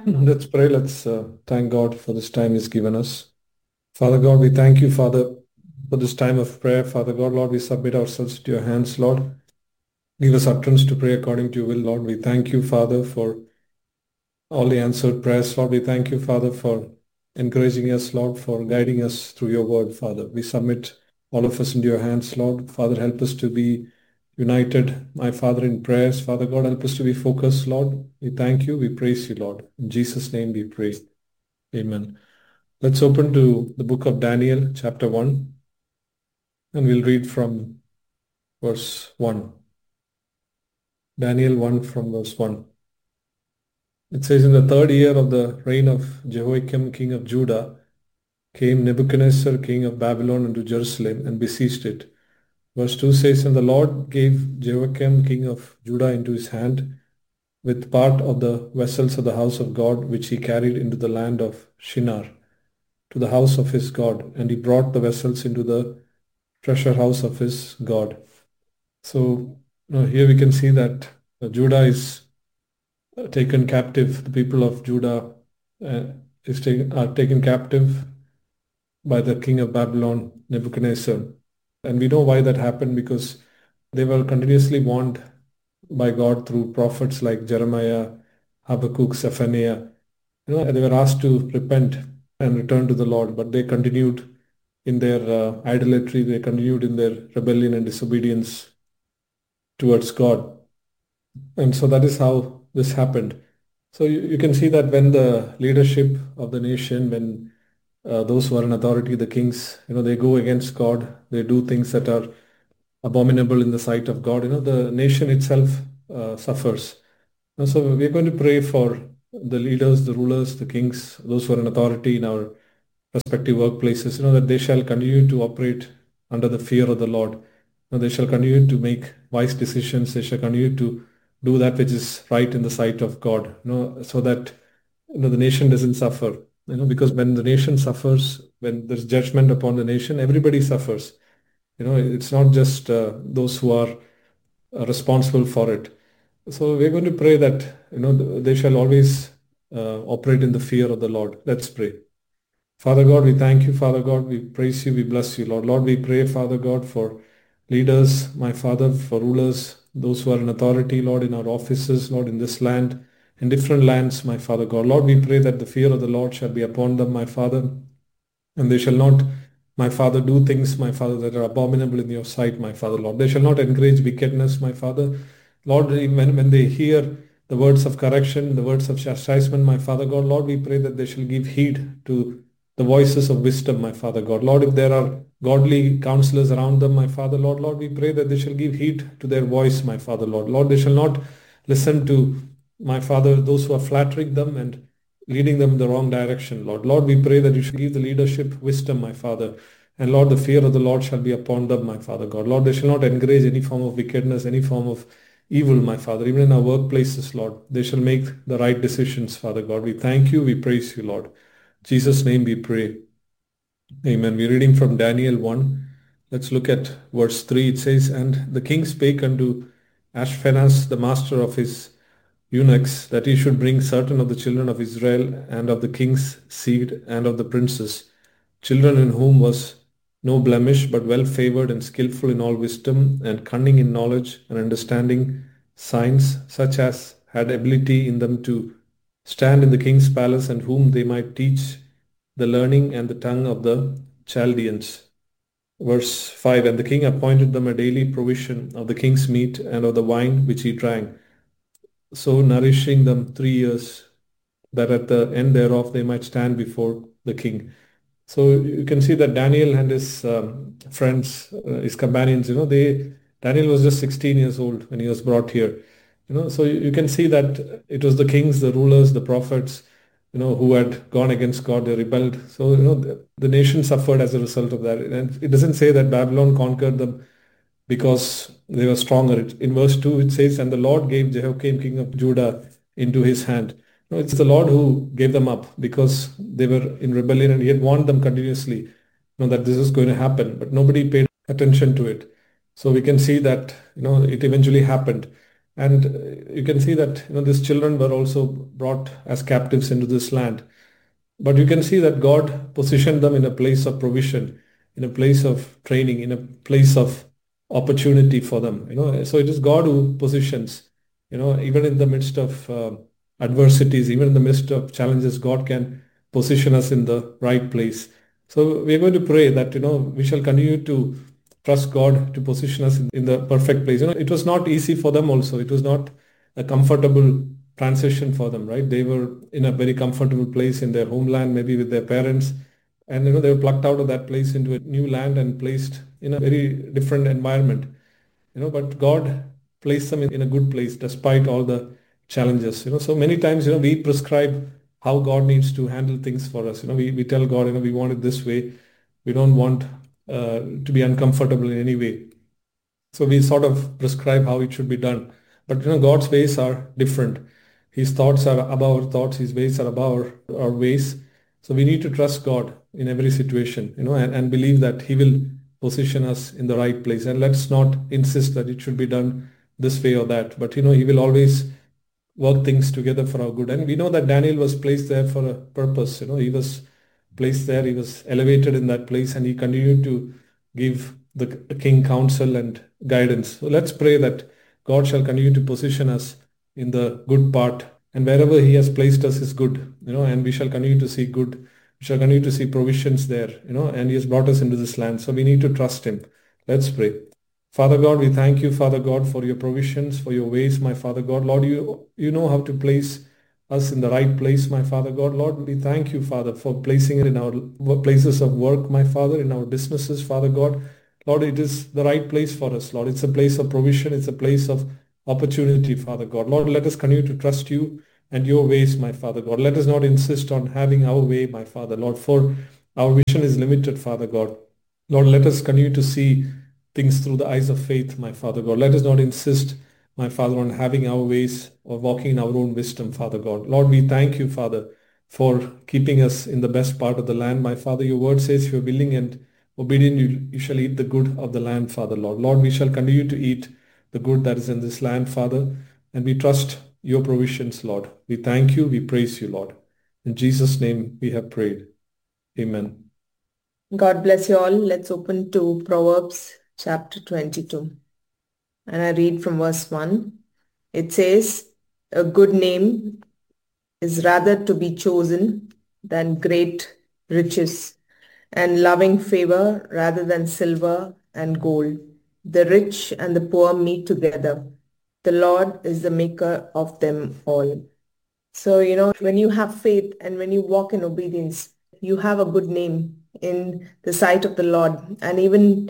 Let's pray. Let's thank God for this time He's given us. Father God, we thank you, Father, for this time of prayer. Father God, Lord, we submit ourselves to your hands, Lord. Give us utterance to pray according to your will, Lord. We thank you, Father, for all the answered prayers, Lord. We thank you, Father, for encouraging us, Lord, for guiding us through your word, Father. We submit all of us into your hands, Lord. Father, help us to be united, my Father, in prayers. Father God, help us to be focused, Lord. We thank you. We praise you, Lord. In Jesus' name we pray. Amen. Let's open to the book of Daniel, chapter 1, and we'll read from verse 1. Daniel 1 from verse 1. It says, in the third year of the reign of Jehoiakim, king of Judah, came Nebuchadnezzar, king of Babylon, into Jerusalem and besieged it. Verse 2 says, and the Lord gave Jehoiakim, king of Judah, into his hand with part of the vessels of the house of God, which he carried into the land of Shinar, to the house of his God. And he brought the vessels into the treasure house of his God. So here we can see that Judah is taken captive. The people of Judah uh, are taken captive by the king of Babylon, Nebuchadnezzar. And we know why that happened, because they were continuously warned by God through prophets like Jeremiah, Habakkuk, Zephaniah. They were asked to repent and return to the Lord, but they continued in their idolatry. They continued in their rebellion and disobedience towards God. And so that is how this happened. So you can see that when the leadership of the nation, when those who are in authority, the kings, they go against God, they do things that are abominable in the sight of God, the nation itself suffers. So we're going to pray for the leaders, the rulers, the kings, those who are in authority in our respective workplaces, that they shall continue to operate under the fear of the Lord. They shall continue to make wise decisions. They shall continue to do that which is right in the sight of God, so that the nation doesn't suffer. Because when the nation suffers, when there's judgment upon the nation, everybody suffers. It's not just those who are responsible for it. So we're going to pray that they shall always operate in the fear of the Lord. Let's pray. Father God, we thank you, Father God. We praise you, we bless you, Lord. Lord, we pray, Father God, for leaders, my Father, for rulers, those who are in authority, Lord, in our offices, Lord, in this land, in different lands, my Father God. Lord, we pray that the fear of the Lord shall be upon them, my Father, and they shall not, my Father, do things, my Father, that are abominable in your sight, my Father, Lord. They shall not encourage wickedness, my Father. Lord, when they hear the words of correction, the words of chastisement, my Father God, Lord, we pray that they shall give heed to the voices of wisdom, my Father God. Lord, if there are godly counselors around them, my Father, Lord, we pray that they shall give heed to their voice, my Father, Lord. Lord, they shall not listen to, my Father, those who are flattering them and leading them in the wrong direction, Lord. Lord, we pray that you should give the leadership wisdom, my Father. And Lord, the fear of the Lord shall be upon them, my Father God. Lord, they shall not encourage any form of wickedness, any form of evil, my Father. Even in our workplaces, Lord, they shall make the right decisions, Father God. We thank you, we praise you, Lord. In Jesus' name we pray. Amen. We're reading from Daniel 1. Let's look at verse 3. It says, and the king spake unto Ashpenaz, the master of his eunuchs, that he should bring certain of the children of Israel and of the king's seed and of the princes, children in whom was no blemish, but well favored and skillful in all wisdom and cunning in knowledge and understanding signs, such as had ability in them to stand in the king's palace, and whom they might teach the learning and the tongue of the Chaldeans. Verse 5, and the king appointed them a daily provision of the king's meat and of the wine which he drank, so nourishing them 3 years, that at the end thereof they might stand before the king. So you can see that Daniel and his friends, his companions, Daniel was just 16 years old when he was brought here. So you can see that it was the kings, the rulers, the prophets, who had gone against God, they rebelled. So, the nation suffered as a result of that. And it doesn't say that Babylon conquered them because they were stronger. In verse 2, it says, and the Lord gave Jehoiakim, king of Judah, into his hand. No, it's the Lord who gave them up because they were in rebellion, and he had warned them continuously, that this is going to happen, but nobody paid attention to it. So we can see that, it eventually happened. And you can see that these children were also brought as captives into this land. But you can see that God positioned them in a place of provision, in a place of training, in a place of opportunity for them. So it is God who positions. Even in the midst of adversities, even in the midst of challenges, God can position us in the right place. So we are going to pray that we shall continue to trust God to position us in the perfect place. It was not easy for them also. It was not a comfortable transition for them, right? They were in a very comfortable place in their homeland, maybe with their parents, and they were plucked out of that place into a new land and placed in a very different environment. But God placed them in a good place despite all the challenges. So many times, we prescribe how God needs to handle things for us. We tell God, we want it this way. We don't want to be uncomfortable in any way. So we sort of prescribe how it should be done. But God's ways are different. His thoughts are above our thoughts. His ways are above our ways. So we need to trust God in every situation, and believe that He will position us in the right place. And let's not insist that it should be done this way or that. But He will always work things together for our good. And we know that Daniel was placed there for a purpose. He was placed there, he was elevated in that place, and he continued to give the king counsel and guidance. So let's pray that God shall continue to position us in the good part, and wherever He has placed us is good, and we shall continue to see good. We shall continue to see provisions there, and He has brought us into this land. So we need to trust Him. Let's pray. Father God, we thank you, Father God, for your provisions, for your ways, my Father God. Lord, you know how to place us in the right place, my Father God. Lord, we thank you, Father, for placing it in our places of work, my Father, in our businesses, Father God. Lord, it is the right place for us, Lord. It's a place of provision. It's a place of opportunity, Father God. Lord, let us continue to trust you and your ways, my Father God. Let us not insist on having our way, my Father, Lord, for our vision is limited, Father God. Lord, let us continue to see things through the eyes of faith, my Father God. Let us not insist, my Father, on having our ways or walking in our own wisdom, Father God. Lord, we thank you, Father, for keeping us in the best part of the land. My Father, your word says, if you're willing and obedient, you shall eat the good of the land, Father, Lord. Lord, we shall continue to eat the good that is in this land, Father, and we trust your provisions, Lord. We thank you, we praise you, Lord. In Jesus' name we have prayed. Amen. God bless you all. Let's open to Proverbs chapter 22. And I read from verse 1. It says, a good name is rather to be chosen than great riches, and loving favor rather than silver and gold. The rich and the poor meet together. The Lord is the maker of them all. So, when you have faith and when you walk in obedience, you have a good name in the sight of the Lord. And even,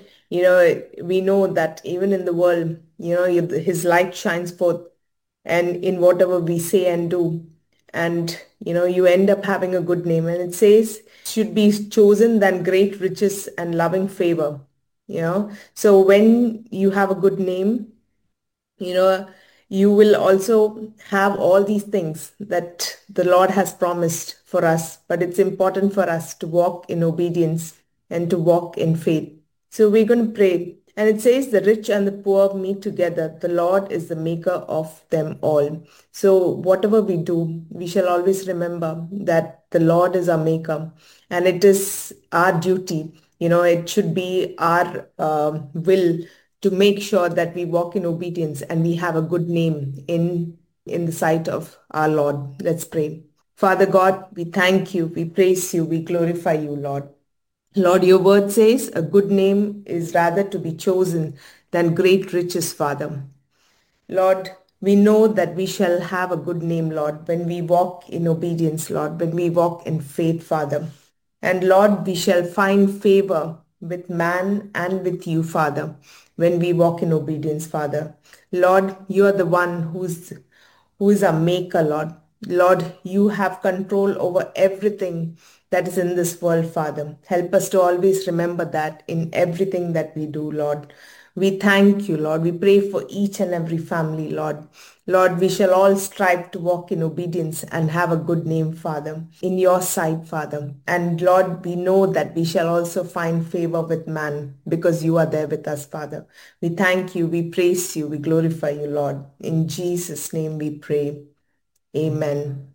we know that even in the world, His light shines forth and in whatever we say and do. And, you end up having a good name. And it says, should be chosen than great riches and loving favor. So when you have a good name, you know, you will also have all these things that the Lord has promised for us, but it's important for us to walk in obedience and to walk in faith. So we're going to pray. And it says the rich and the poor meet together. The Lord is the maker of them all. So whatever we do, we shall always remember that the Lord is our maker, and it is our duty. It should be our will to make sure that we walk in obedience and we have a good name in the sight of our Lord. Let's pray. Father God, we thank you, we praise you, we glorify you, Lord. Lord, your word says a good name is rather to be chosen than great riches, Father. Lord, we know that we shall have a good name, Lord, when we walk in obedience, Lord, when we walk in faith, Father. And Lord, we shall find favor with man and with you, Father, when we walk in obedience, Father. Lord, you are the one who is our maker, Lord. Lord, you have control over everything that is in this world, Father. Help us to always remember that in everything that we do, Lord. We thank you, Lord. We pray for each and every family, Lord. Lord, we shall all strive to walk in obedience and have a good name, Father, in your sight, Father. And Lord, we know that we shall also find favor with man because you are there with us, Father. We thank you, we praise you, we glorify you, Lord. In Jesus' name we pray. Amen.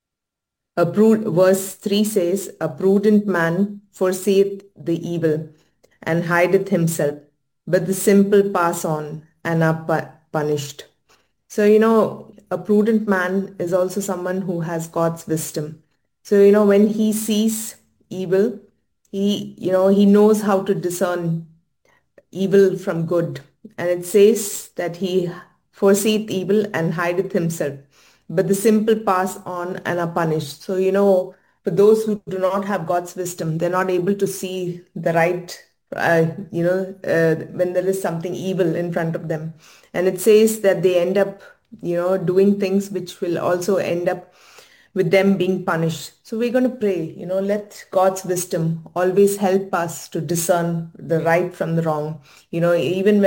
Verse 3 says, a prudent man foreseeth the evil and hideth himself, but the simple pass on and are punished. So, a prudent man is also someone who has God's wisdom. So, when he sees evil, he knows how to discern evil from good. And it says that he foreseeth evil and hideth himself. But the simple pass on and are punished. So, for those who do not have God's wisdom, they're not able to see the right, when there is something evil in front of them. And it says that they end up, doing things which will also end up with them being punished. So we're going to pray, let God's wisdom always help us to discern the right from the wrong. Even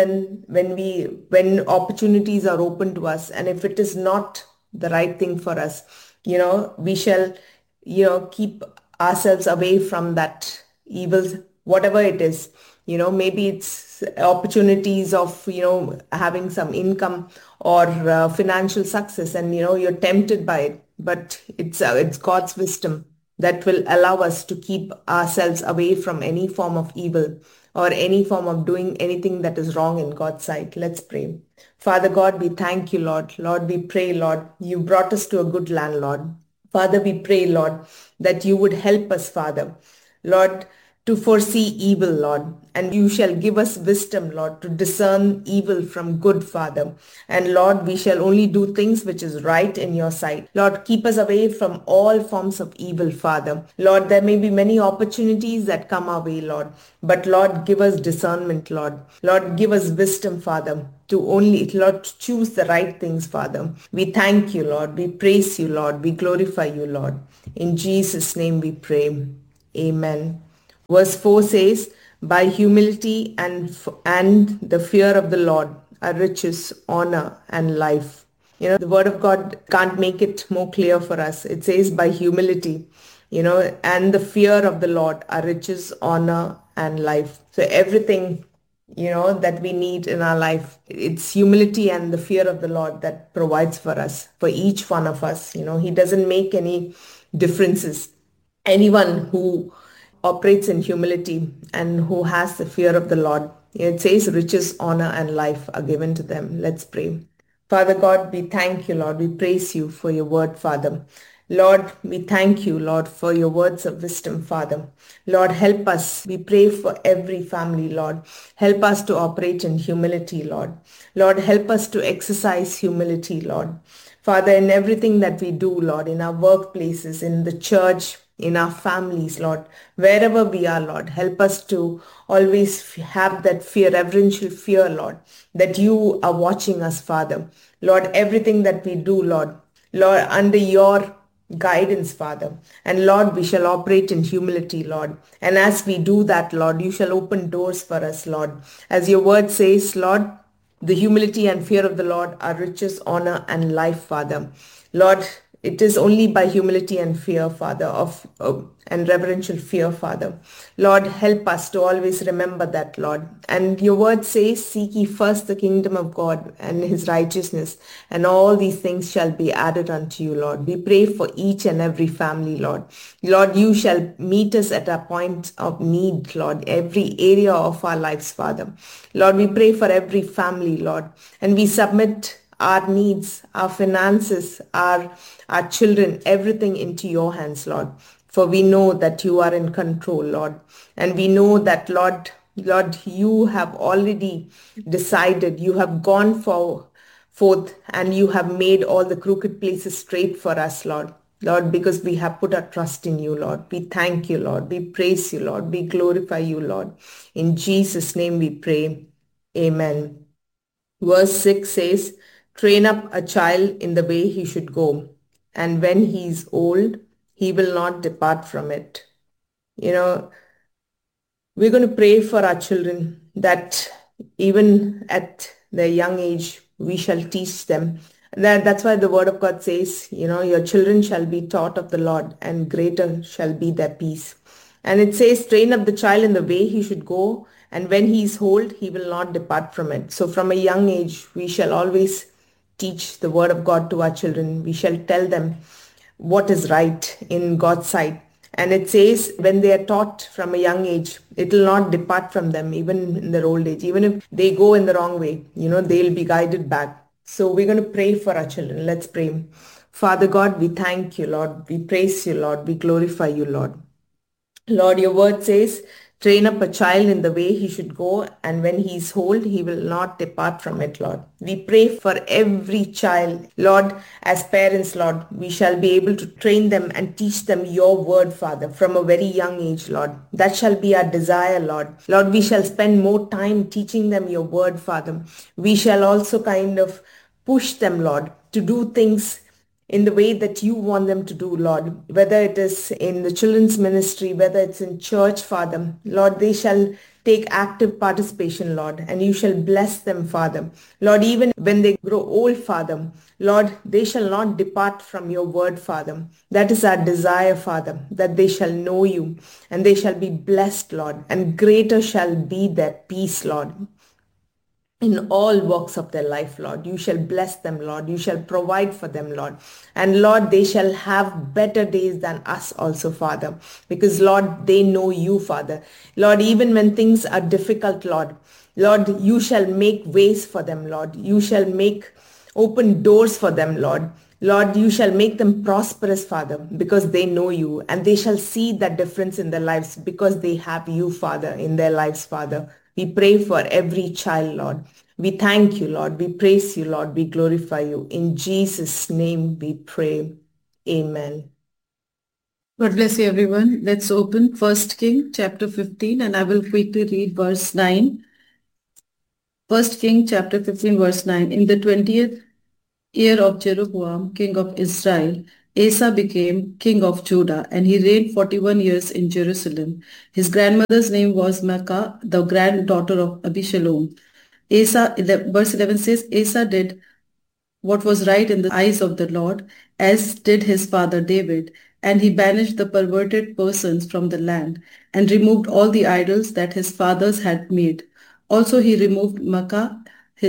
when opportunities are open to us, and if it is not the right thing for us, we shall, keep ourselves away from that evil, whatever it is. Maybe it's opportunities of, having some income or financial success, and, you're tempted by it. But it's God's wisdom that will allow us to keep ourselves away from any form of evil or any form of doing anything that is wrong in God's sight. Let's pray. Father God, we thank you, Lord. Lord, we pray, Lord, you brought us to a good land, Lord. Father, we pray, Lord, that you would help us, Father. Lord, to foresee evil, Lord, and you shall give us wisdom, Lord, to discern evil from good, Father. And Lord, we shall only do things which is right in your sight. Lord, keep us away from all forms of evil, Father. Lord, there may be many opportunities that come our way, Lord, but Lord, give us discernment, Lord. Lord, give us wisdom, Father, to only, Lord, choose the right things, Father. We thank you, Lord. We praise you, Lord. We glorify you, Lord. In Jesus' name we pray. Amen. Verse 4 says, by humility and the fear of the Lord are riches, honor, and life. The word of God can't make it more clear for us. It says by humility, and the fear of the Lord are riches, honor, and life. So everything, that we need in our life, it's humility and the fear of the Lord that provides for us, for each one of us. He doesn't make any differences. Anyone who operates in humility and who has the fear of the Lord, it says riches, honor, and life are given to them. Let's pray. Father God, we thank you, Lord. We praise you for your word, Father. Lord, we thank you, Lord, for your words of wisdom, Father. Lord, help us. We pray for every family, Lord. Help us to operate in humility, Lord. Lord, help us to exercise humility, Lord. Father, in everything that we do, Lord, in our workplaces, in the church, in our families, Lord, wherever we are, Lord, help us to always have that fear, reverential fear, Lord, that you are watching us, Father. Lord, everything that we do, Lord, under your guidance, Father. And Lord, we shall operate in humility, Lord. And as we do that, Lord, you shall open doors for us, Lord. As your word says, Lord, the humility and fear of the Lord are riches, honor, and life, Father. Lord, it is only by humility and fear, Father, and reverential fear, Father. Lord, help us to always remember that, Lord. And your word says, seek ye first the kingdom of God and his righteousness, and all these things shall be added unto you, Lord. We pray for each and every family, Lord. Lord, you shall meet us at our point of need, Lord, every area of our lives, Father. Lord, we pray for every family, Lord, and we submit our needs, our finances, our children, everything into your hands, Lord. For we know that you are in control, Lord. And we know that, Lord, you have already decided, you have gone forth, and you have made all the crooked places straight for us, Lord. Lord, because we have put our trust in you, Lord. We thank you, Lord. We praise you, Lord. We glorify you, Lord. In Jesus' name we pray. Amen. Verse 6 says, train up a child in the way he should go, and when he is old, he will not depart from it. We're going to pray for our children that, even at their young age, we shall teach them. That's why the word of God says, your children shall be taught of the Lord, and greater shall be their peace. And it says, train up the child in the way he should go, and when he is old, he will not depart from it. So from a young age, we shall always teach the word of God to our children. We shall tell them what is right in God's sight. And it says when they are taught from a young age, it will not depart from them even in their old age. Even if they go in the wrong way, they'll be guided back. So we're going to pray for our children. Let's pray. Father God, we thank you, Lord. We praise you, Lord. We glorify you, Lord. Lord, your word says, train up a child in the way he should go, and when he is old, he will not depart from it, Lord. We pray for every child, Lord, as parents, Lord, we shall be able to train them and teach them your word, Father, from a very young age, Lord. That shall be our desire, Lord. Lord, we shall spend more time teaching them your word, Father. We shall also kind of push them, Lord, to do things in the way that you want them to do, Lord, whether it is in the children's ministry, whether it's in church, Father. Lord, they shall take active participation, Lord, and you shall bless them, Father. Lord, even when they grow old, Father, Lord, they shall not depart from your word, Father. That is our desire, Father, that they shall know you and they shall be blessed, Lord, and greater shall be their peace, Lord, in all walks of their life, Lord. You shall bless them, Lord. You shall provide for them, Lord. And Lord, they shall have better days than us also, Father, because Lord, they know you, Father. Lord, even when things are difficult, Lord, you shall make ways for them, Lord. You shall make open doors for them, Lord. Lord, you shall make them prosperous, Father, because they know you, and they shall see that difference in their lives because they have you, Father, in their lives, Father. We pray for every child, Lord. We thank you, Lord. We praise you, Lord. We glorify you. In Jesus' name we pray. Amen. God bless you, everyone. Let's open 1 King chapter 15, and I will quickly read verse 9. 1 King chapter 15, verse 9. In the 20th year of Jeroboam, king of Israel, Asa became king of Judah, and he reigned 41 years in Jerusalem. His grandmother's name was Maacah, the granddaughter of Abishalom. Verse 11 says, Asa did what was right in the eyes of the Lord, as did his father David, and he banished the perverted persons from the land, and removed all the idols that his fathers had made. Also he removed Maacah,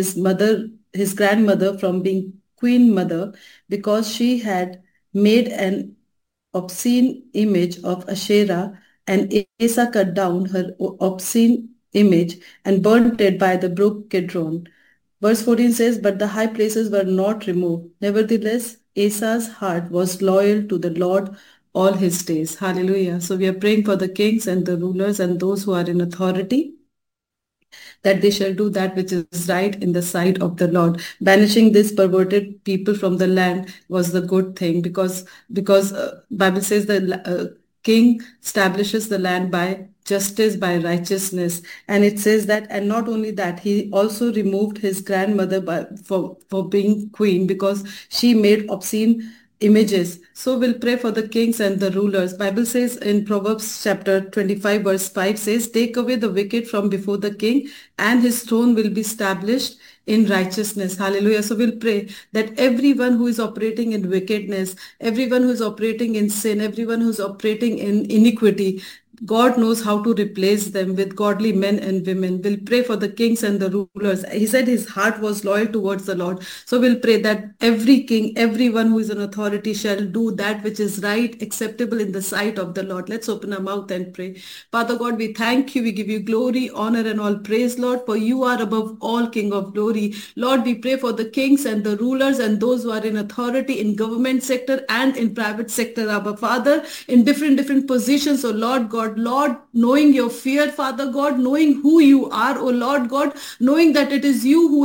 his grandmother, from being queen mother, because she had made an obscene image of Asherah, and Asa cut down her obscene image and burnt it by the brook Kidron. Verse 14 says, but the high places were not removed. Nevertheless, Asa's heart was loyal to the Lord all his days. Hallelujah. So we are praying for the kings and the rulers and those who are in authority, that they shall do that which is right in the sight of the Lord. Banishing this perverted people from the land was the good thing, because Bible says the king establishes the land by justice, by righteousness. And it says that, and not only that, he also removed his grandmother for being queen, because she made obscene images. So we'll pray for the kings and the rulers. Bible says in Proverbs chapter 25 verse 5 says, take away the wicked from before the king, and his throne will be established in righteousness. Hallelujah. So we'll pray that everyone who is operating in wickedness, everyone who is operating in sin, everyone who is operating in iniquity, God knows how to replace them with godly men and women. We'll pray for the kings and the rulers. He said his heart was loyal towards the Lord. So we'll pray that every king, everyone who is in authority shall do that which is right, acceptable in the sight of the Lord. Let's open our mouth and pray. Father God, we thank you. We give you glory, honor, and all praise, Lord, for you are above all, King of glory. Lord, we pray for the kings and the rulers and those who are in authority in government sector and in private sector, Abba Father, in different positions, oh Lord God. Lord, knowing your fear, Father God, knowing who you are, oh Lord God, knowing that it is you who has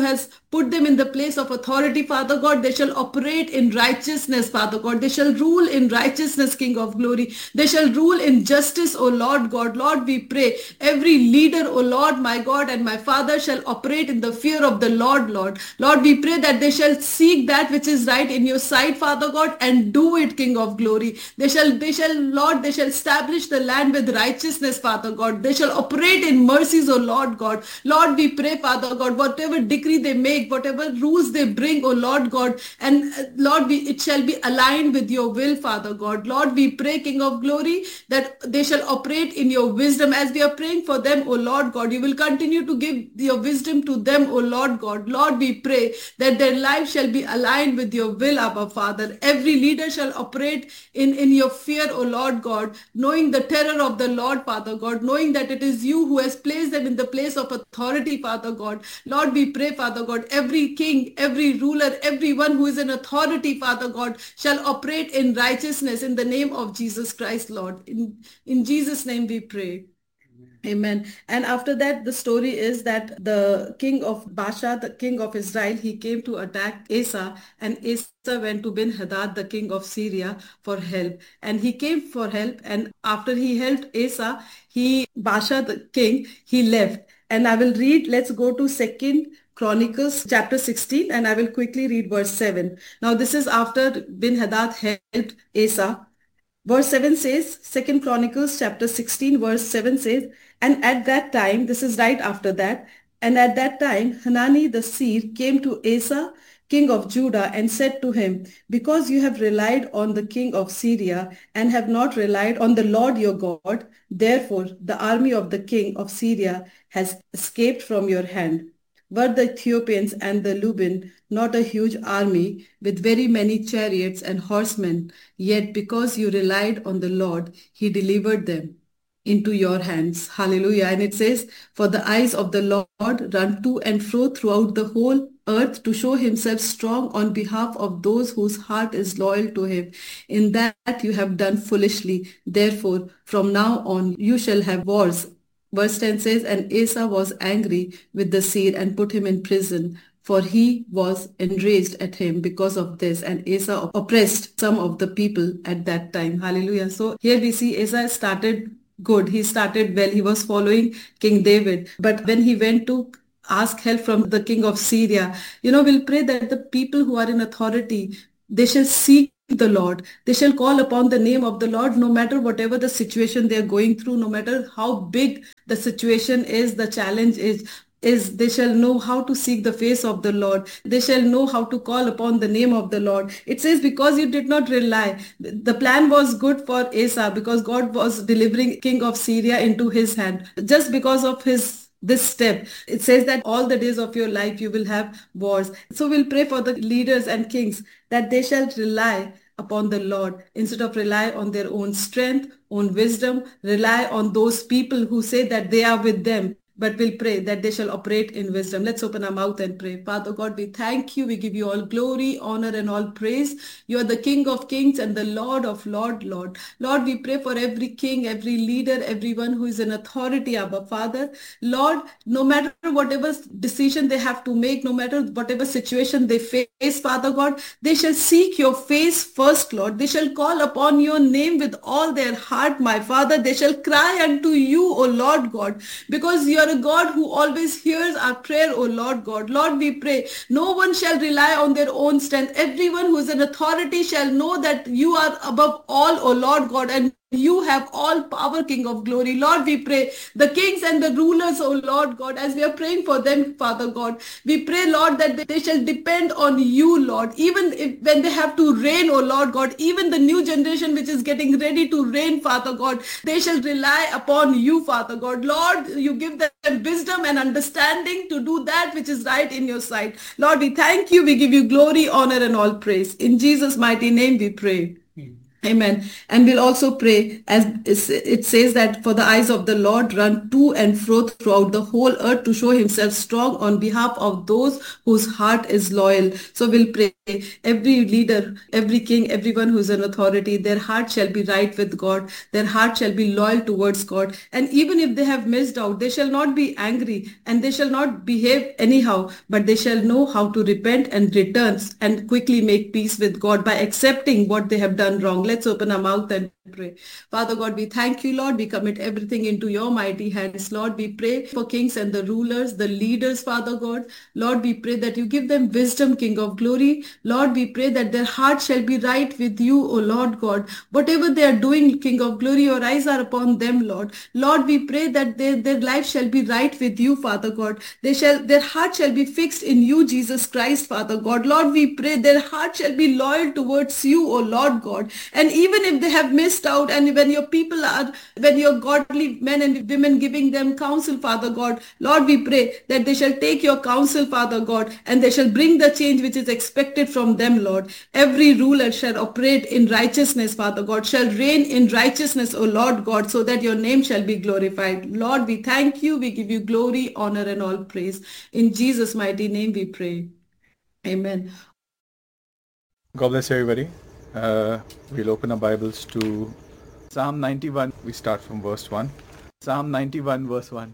put them in the place of authority, Father God. They shall operate in righteousness, Father God. They shall rule in righteousness, King of glory. They shall rule in justice, O Lord God. Lord, we pray every leader, O Lord, my God and my Father, shall operate in the fear of the Lord, Lord. Lord, we pray that they shall seek that which is right in your sight, Father God, and do it, King of glory. They shall, Lord, they shall establish the land with righteousness, Father God. They shall operate in mercies, O Lord God. Lord, we pray, Father God, whatever decree they make, whatever rules they bring, O Lord God, and Lord, it shall be aligned with your will, Father God. Lord, we pray, King of glory, that they shall operate in your wisdom. As we are praying for them, O Lord God, you will continue to give your wisdom to them, O Lord God. Lord, we pray that their life shall be aligned with your will, Abba Father. Every leader shall operate in your fear, O Lord God, knowing the terror of the Lord, Father God, knowing that it is you who has placed them in the place of authority, Father God. Lord, we pray, Father God, every king, every ruler, everyone who is in authority, Father God, shall operate in righteousness in the name of Jesus Christ, Lord. In Jesus' name we pray. Amen. And after that, the story is that the king of Baasha, the king of Israel, he came to attack Asa, and Asa went to Ben-Hadad, the king of Syria, for help. And he came for help, and after he helped Asa, Baasha, the king, he left. And I will read, let's go to 2nd Chronicles chapter 16, and I will quickly read verse 7. Now this is after Ben-Hadad helped Asa. Verse 7 says, 2nd Chronicles chapter 16 verse 7 says, and at that time, this is right after that, and at that time Hanani the seer came to Asa, king of Judah, and said to him, because you have relied on the king of Syria and have not relied on the Lord your God, therefore the army of the king of Syria has escaped from your hand. Were the Ethiopians and the Lubim not a huge army with very many chariots and horsemen? Yet because you relied on the Lord, he delivered them into your hands. Hallelujah. And it says, for the eyes of the Lord run to and fro throughout the whole earth to show himself strong on behalf of those whose heart is loyal to him. In that you have done foolishly. Therefore, from now on you shall have wars. Verse 10 says, and Asa was angry with the seer and put him in prison, for he was enraged at him because of this. And Asa oppressed some of the people at that time. Hallelujah. So here we see Asa started good. He started well. He was following King David. But when he went to ask help from the king of Syria, we'll pray that the people who are in authority, they shall seek the Lord. They shall call upon the name of the Lord no matter whatever the situation they are going through, no matter how big the situation is, the challenge is they shall know how to seek the face of the Lord. They shall know how to call upon the name of the Lord. It says, because you did not rely. The plan was good for Asa because God was delivering king of Syria into his hand. Just because of this step, it says that all the days of your life you will have wars. So we'll pray for the leaders and kings that they shall rely upon the Lord instead of rely on their own strength, own wisdom, rely on those people who say that they are with them. But we'll pray that they shall operate in wisdom. Let's open our mouth and pray. Father God, we thank you. We give you all glory, honor, and all praise. You are the King of kings and the Lord of lords, Lord. Lord, we pray for every king, every leader, everyone who is in authority, Abba Father. Lord, no matter whatever decision they have to make, no matter whatever situation they face, Father God, they shall seek your face first, Lord. They shall call upon your name with all their heart, my Father. They shall cry unto you, O Lord God, because you are a God who always hears our prayer, O Lord God. Lord, we pray, no one shall rely on their own strength. Everyone who is in authority shall know that you are above all, O Lord God, and you have all power, King of glory. Lord, we pray the kings and the rulers, O Lord God, as we are praying for them, Father God, we pray, Lord, that they shall depend on you, Lord, even when they have to reign, O Lord God, even the new generation which is getting ready to reign, Father God, they shall rely upon you, Father God. Lord, you give them wisdom and understanding to do that which is right in your sight. Lord, we thank you. We give you glory, honor, and all praise. In Jesus' mighty name we pray. Amen. And we'll also pray, as it says that for the eyes of the Lord run to and fro throughout the whole earth to show himself strong on behalf of those whose heart is loyal. So we'll pray every leader, every king, everyone who's an authority, their heart shall be right with God. Their heart shall be loyal towards God. And even if they have missed out, they shall not be angry and they shall not behave anyhow, but they shall know how to repent and return and quickly make peace with God by accepting what they have done wrong. Let's open our mouth and pray. Father God, we thank you, Lord. We commit everything into your mighty hands, Lord. We pray for kings and the rulers, the leaders, Father God. Lord, we pray that you give them wisdom, King of glory. Lord, we pray that their heart shall be right with you, O Lord God. Whatever they are doing, King of glory, your eyes are upon them, Lord. Lord, we pray that their life shall be right with you, Father God. Their heart shall be fixed in you, Jesus Christ, Father God. Lord, we pray their heart shall be loyal towards you, O Lord God. And even if they have missed out, and when your godly men and women giving them counsel, Father God, Lord, we pray that they shall take your counsel, Father God, and they shall bring the change which is expected from them, Lord. Every ruler shall operate in righteousness, Father God, shall reign in righteousness, O Lord God, so that your name shall be glorified. Lord, we thank you. We give you glory, honor, and all praise. In Jesus' mighty name we pray. Amen. God bless everybody. We'll open our Bibles to Psalm 91. We start from verse 1. Psalm 91 verse 1.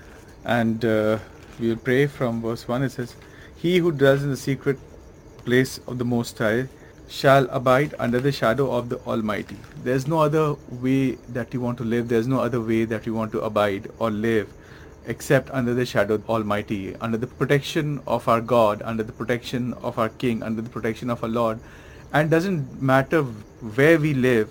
And we'll pray from verse 1. It says, "He who dwells in the secret place of the Most High shall abide under the shadow of the Almighty." There's no other way that you want to live. There's no other way that you want to abide or live except under the shadow of the Almighty, under the protection of our God, under the protection of our King, under the protection of our Lord. And doesn't matter where we live,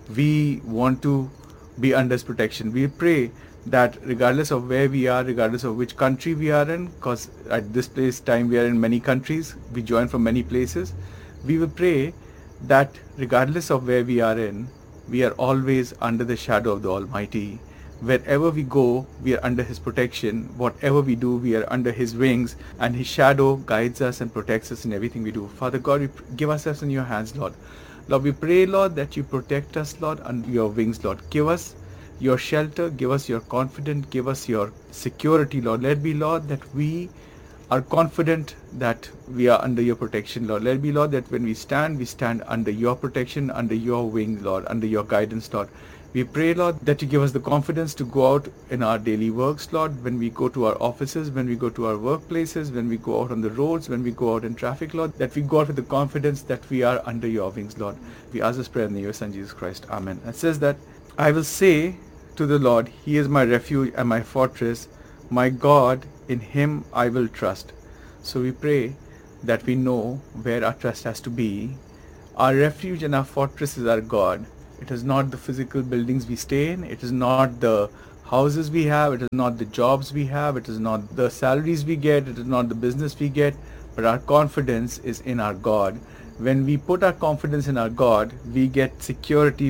we want to be under His protection. We pray that regardless of where we are, regardless of which country we are in, because at this time we are in many countries, we join from many places, we will pray that regardless of where we are in, we are always under the shadow of the Almighty. Wherever we go, we are under His protection. Whatever we do, we are under His wings, and His shadow guides us and protects us in everything we do. Father God, we give ourselves in your hands, Lord. Lord, we pray, Lord, that you protect us, Lord, under your wings, Lord. Give us your shelter, give us your confidence, give us your security, Lord. Let it be, Lord, that we are confident that we are under your protection, Lord. Let it be, Lord, that when we stand under your protection, under your wings, Lord, under your guidance, Lord. We pray, Lord, that you give us the confidence to go out in our daily works, Lord, when we go to our offices, when we go to our workplaces, when we go out on the roads, when we go out in traffic, Lord, that we go out with the confidence that we are under your wings, Lord. We ask this prayer in the name of your Son, Jesus Christ. Amen. It says that, "I will say to the Lord, He is my refuge and my fortress, my God, in Him I will trust." So we pray that we know where our trust has to be. Our refuge and our fortress is our God. It is not the physical buildings we stay in. It is not the houses we have. It is not the jobs we have. It is not the salaries we get. It is not the business we get. But our confidence is in our God. When we put our confidence in our God, we get security.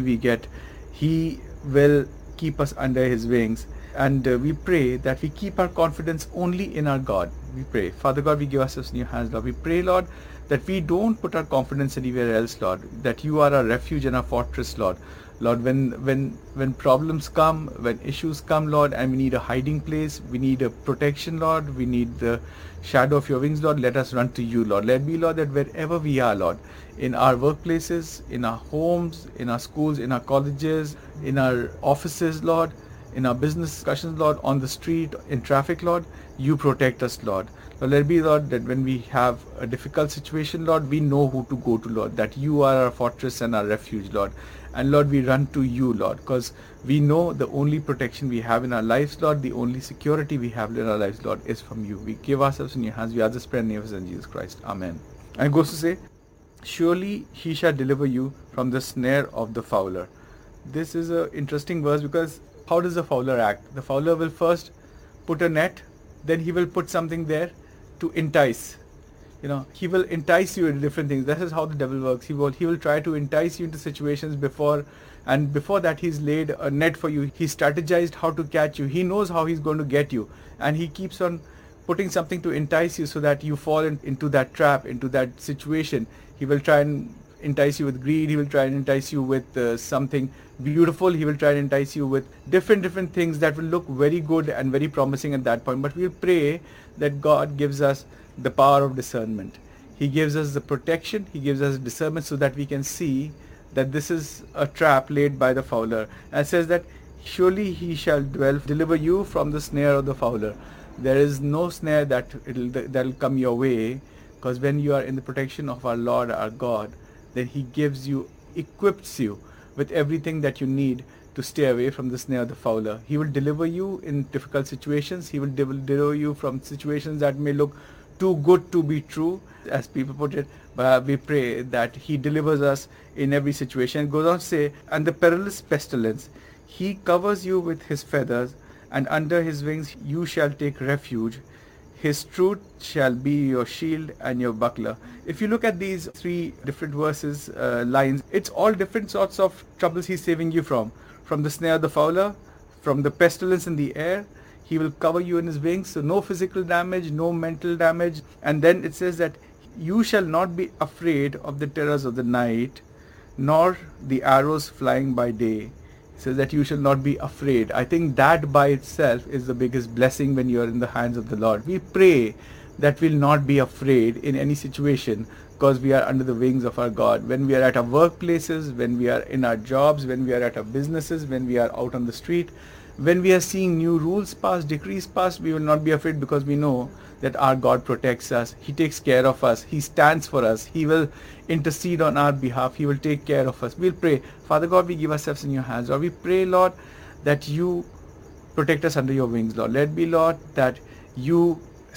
He will keep us under His wings. And we pray that we keep our confidence only in our God. We pray. Father God, we give ourselves in your hands, Lord. We pray, Lord, that we don't put our confidence anywhere else, Lord, that you are our refuge and our fortress, Lord. Lord, when problems come, when issues come, Lord, and we need a hiding place, we need a protection, Lord, we need the shadow of your wings, Lord, let us run to you, Lord. Let me, Lord, that wherever we are, Lord, in our workplaces, in our homes, in our schools, in our colleges, in our offices, Lord, in our business discussions, Lord, on the street, in traffic, Lord, you protect us, Lord. Lord, let it be, Lord, that when we have a difficult situation, Lord, we know who to go to, Lord, that you are our fortress and our refuge, Lord. And Lord, we run to you, Lord, because we know the only protection we have in our lives, Lord, the only security we have in our lives, Lord, is from you. We give ourselves in your hands. We ask this prayer in the name of Jesus Christ. Amen. And it goes to say, "Surely He shall deliver you from the snare of the fowler." This is an interesting verse because how does the fowler act? The fowler will first put a net, then he will put something there to entice. He will entice you in different things. This is how the devil works. He will try to entice you into situations before that he's laid a net for you. He strategized how to catch you. He knows how he's going to get you, and he keeps on putting something to entice you so that you fall into that trap, into that situation. He will try and entice you with greed. He will try and entice you with something beautiful. He will try and entice you with different things that will look very good and very promising at that point. But we'll pray that God gives us the power of discernment. He gives us the protection. He gives us discernment so that we can see that this is a trap laid by the fowler. And it says that surely he shall deliver you from the snare of the fowler. There is no snare that'll come your way, because when you are in the protection of our Lord, our God, then he equips you with everything that you need to stay away from the snare of the fowler. He will deliver you in difficult situations. He will deliver you from situations that may look too good to be true, as people put it. But we pray that he delivers us in every situation. It goes on to say, and the perilous pestilence, he covers you with his feathers, and under his wings you shall take refuge. His truth shall be your shield and your buckler. If you look at these three different verses, lines, it's all different sorts of troubles he's saving you from. From the snare of the fowler, from the pestilence in the air. He will cover you in his wings, so no physical damage, no mental damage. And then it says that you shall not be afraid of the terrors of the night, nor the arrows flying by day. It says that you shall not be afraid. I think that by itself is the biggest blessing when you are in the hands of the Lord. We pray that we'll not be afraid in any situation, because we are under the wings of our God. When we are at our workplaces, when we are in our jobs, when we are at our businesses, when we are out on the street, when we are seeing new rules passed, decrees passed, we will not be afraid, because we know that our God protects us. He takes care of us. He stands for us. He will intercede on our behalf. He will take care of us. We'll pray. Father God, we give ourselves in your hands. Lord, we pray, Lord, that you protect us under your wings, Lord. Let be, Lord, that you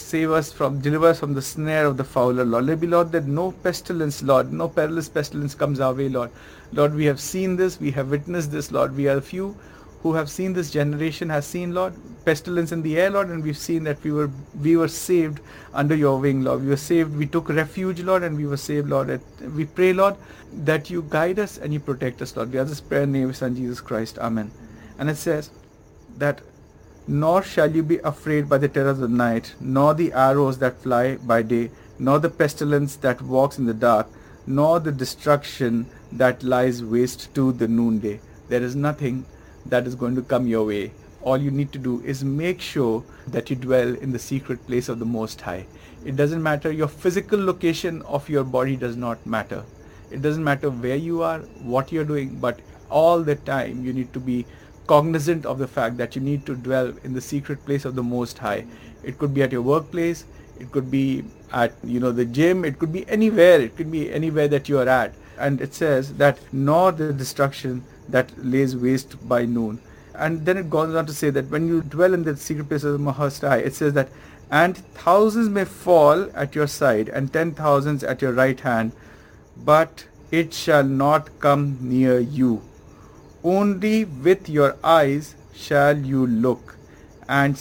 deliver us from the snare of the fowler, Lord. Let be, Lord, that no pestilence, Lord, no perilous pestilence comes our way, Lord. Lord, we have seen this. We have witnessed this, Lord. We are a few who have seen, this generation has seen, Lord, pestilence in the air, Lord, and we've seen that we were saved under your wing, Lord. We were saved, we took refuge, Lord, and we were saved, Lord. We pray, Lord, that you guide us and you protect us, Lord. We ask this prayer in the name of your Son, Jesus Christ. Amen. And it says that, nor shall you be afraid by the terrors of the night, nor the arrows that fly by day, nor the pestilence that walks in the dark, nor the destruction that lies waste to the noonday. There is nothing that is going to come your way. All you need to do is make sure that you dwell in the secret place of the Most High. It doesn't matter, your physical location of your body does not matter. It doesn't matter where you are, what you're doing, but all the time you need to be cognizant of the fact that you need to dwell in the secret place of the Most High. It could be at your workplace, it could be at the gym, it could be anywhere, that you are at. And it says that, nor the destruction that lays waste by noon. And then it goes on to say that when you dwell in the secret place of the Most High, it says that, and thousands may fall at your side and 10,000s at your right hand, but it shall not come near you. Only with your eyes shall you look and